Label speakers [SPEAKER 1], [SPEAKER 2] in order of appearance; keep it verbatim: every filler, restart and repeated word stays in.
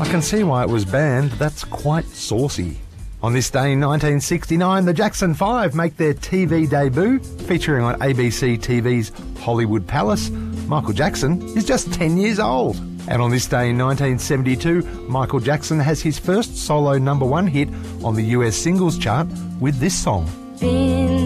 [SPEAKER 1] I can see why it was banned. That's quite saucy. On this day in nineteen sixty-nine, the Jackson Five make their T V debut, featuring on A B C T V's Hollywood Palace. Michael Jackson is just ten years old. And on this day in nineteen seventy-two, Michael Jackson has his first solo number one hit on the U S singles chart with this song.